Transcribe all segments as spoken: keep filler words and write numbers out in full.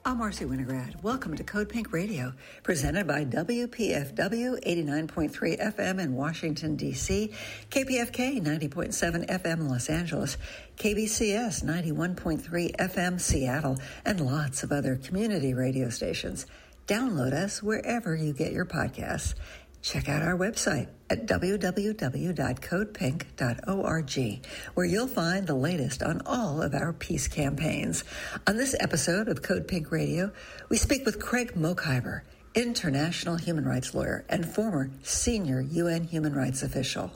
I'm Marcy Winograd. Welcome to Code Pink Radio, presented by W P F W eighty-nine point three F M in Washington, D C, K P F K ninety point seven F M in Los Angeles, K B C S ninety-one point three F M Seattle, and lots of other community radio stations. Download us wherever you get your podcasts. Check out our website at w w w dot code pink dot org, where you'll find the latest on all of our peace campaigns. On this episode of Code Pink Radio, we speak with Craig Mokhiber, international human rights lawyer and former senior U N human rights official.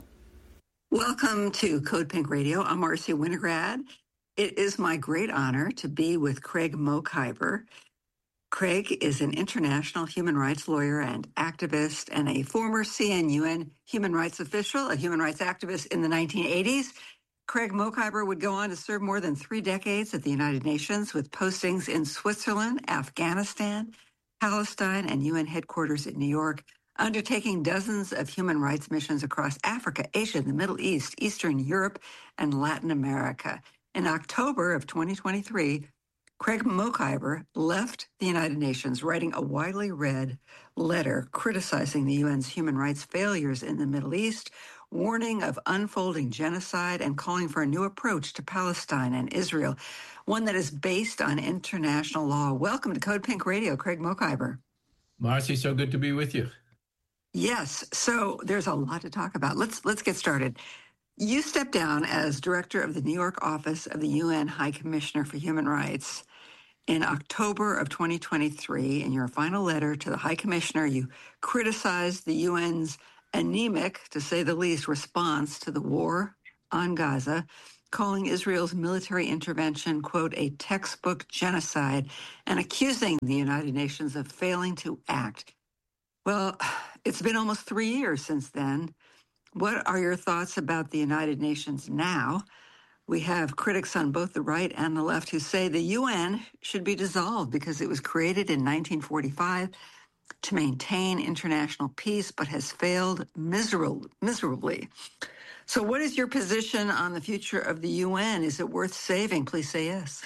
Welcome to Code Pink Radio. I'm Marcy Winograd. It is my great honor to be with Craig Mokhiber. Craig is an international human rights lawyer and activist and a former C N U N human rights official, a human rights activist in the nineteen eighties. Craig Mokhiber would go on to serve more than three decades at the United Nations with postings in Switzerland, Afghanistan, Palestine, and U N headquarters in New York, undertaking dozens of human rights missions across Africa, Asia, the Middle East, Eastern Europe, and Latin America. In October of twenty twenty-three, Craig Mokhiber left the United Nations, writing a widely read letter criticizing the U N's human rights failures in the Middle East, warning of unfolding genocide, and calling for a new approach to Palestine and Israel, one that is based on international law. Welcome to Code Pink Radio, Craig Mokhiber. Marcy, so good to be with you. Yes, so there's a lot to talk about. Let's let's get started. You stepped down as director of the New York office of the U N High Commissioner for Human Rights in October of twenty twenty-three. In your final letter to the High Commissioner, you criticized the U N's anemic, to say the least, response to the war on Gaza, calling Israel's military intervention, quote, a textbook genocide, and accusing the United Nations of failing to act. Well, it's been almost three years since then. What are your thoughts about the United Nations now? We have critics on both the right and the left who say the U N should be dissolved because it was created in nineteen forty-five to maintain international peace, but has failed miserable, miserably. So what is your position on the future of the U N? Is it worth saving? Please say yes.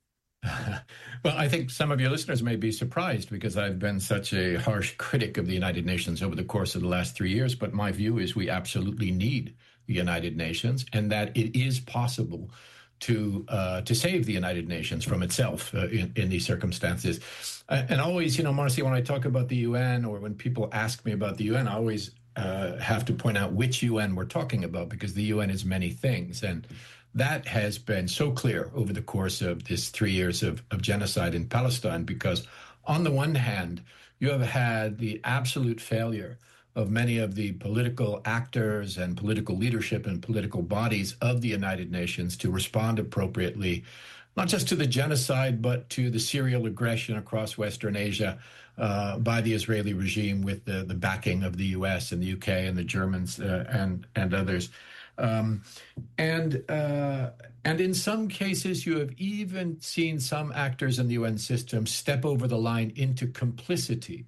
Well, I think some of your listeners may be surprised because I've been such a harsh critic of the United Nations over the course of the last three years. But my view is we absolutely need the United Nations, and that it is possible to uh, to save the United Nations from itself uh, in, in these circumstances. Uh, and always, you know, Marcy, when I talk about the U N or when people ask me about the U N, I always uh, have to point out which U N we're talking about, because the U N is many things. And that has been so clear over the course of this three years of, of genocide in Palestine, because on the one hand, you have had the absolute failure of many of the political actors and political leadership and political bodies of the United Nations to respond appropriately, not just to the genocide, but to the serial aggression across Western Asia uh, by the Israeli regime with the, the backing of the U S and the U K and the Germans uh, and, and others. Um, and uh, and in some cases, you have even seen some actors in the U N system step over the line into complicity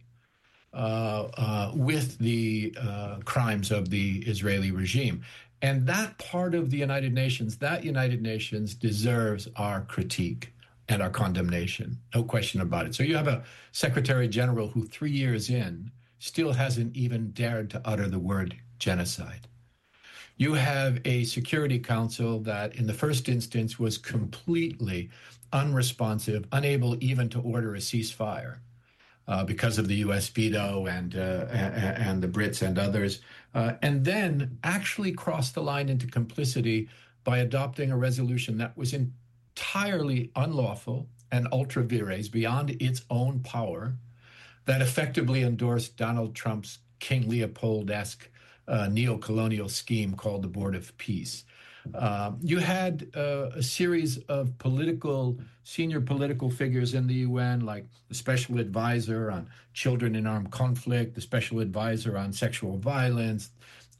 uh, uh, with the uh, crimes of the Israeli regime. And that part of the United Nations, that United Nations deserves our critique and our condemnation, no question about it. So you have a Secretary General who three years in still hasn't even dared to utter the word genocide. You have a Security Council that in the first instance was completely unresponsive, unable even to order a ceasefire uh, because of the U S veto and, uh, and the Brits and others, uh, and then actually crossed the line into complicity by adopting a resolution that was entirely unlawful and ultra vires, beyond its own power, that effectively endorsed Donald Trump's King Leopold-esque Uh, neo-colonial scheme called the Board of Peace. Uh, you had uh, a series of political, senior political figures in the U N, like the Special Advisor on Children in Armed Conflict, the Special Advisor on Sexual Violence,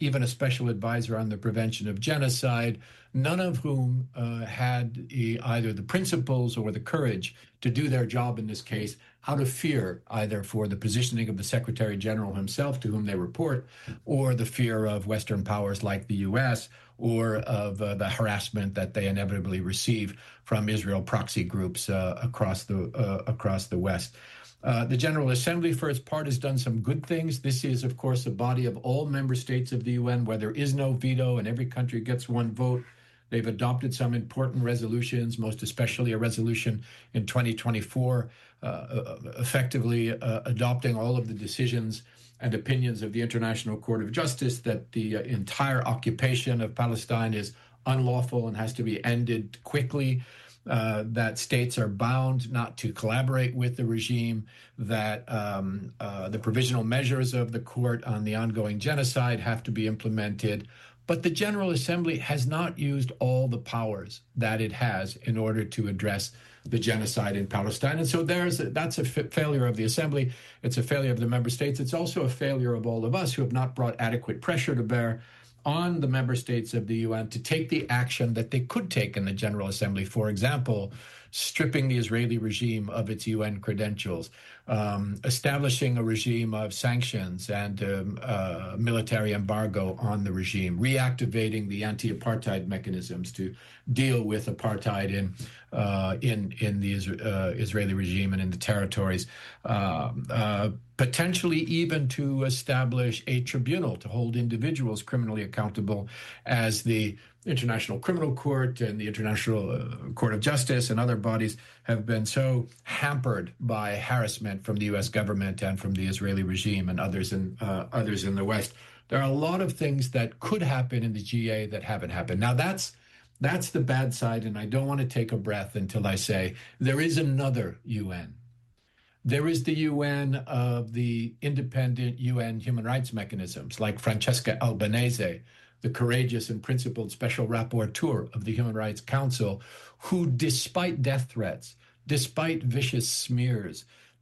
even a special advisor on the prevention of genocide, none of whom uh, had either the principles or the courage to do their job in this case out of fear, either for the positioning of the Secretary General himself, to whom they report, or the fear of Western powers like the U S, or of uh, the harassment that they inevitably receive from Israel proxy groups uh, across the uh, across the West. Uh, the General Assembly, for its part, has done some good things. This is, of course, a body of all member states of the U N where there is no veto and every country gets one vote. They've adopted some important resolutions, most especially a resolution in twenty twenty-four, uh, effectively uh, adopting all of the decisions and opinions of the International Court of Justice that the uh, entire occupation of Palestine is unlawful and has to be ended quickly. Uh, that states are bound not to collaborate with the regime, that um, uh, the provisional measures of the court on the ongoing genocide have to be implemented. But the General Assembly has not used all the powers that it has in order to address the genocide in Palestine. And so there's a, that's a f- failure of the Assembly. It's a failure of the member states. It's also a failure of all of us who have not brought adequate pressure to bear on the member states of the U N to take the action that they could take in the General Assembly. For example, stripping the Israeli regime of its U N credentials, um, establishing a regime of sanctions and um, uh, military embargo on the regime, reactivating the anti-apartheid mechanisms to deal with apartheid in uh, in in the uh, Israeli regime and in the territories. Uh, uh, potentially even to establish a tribunal to hold individuals criminally accountable, as the International Criminal Court and the International uh, Court of Justice and other bodies have been so hampered by harassment from the U S government and from the Israeli regime and others in uh, others in the West. There are a lot of things that could happen in the G A that haven't happened. Now, that's that's the bad side, and I don't want to take a breath until I say there is another U N. There is the U N of the independent U N human rights mechanisms, like Francesca Albanese, the courageous and principled special rapporteur of the Human Rights Council, who, despite death threats, despite vicious smears,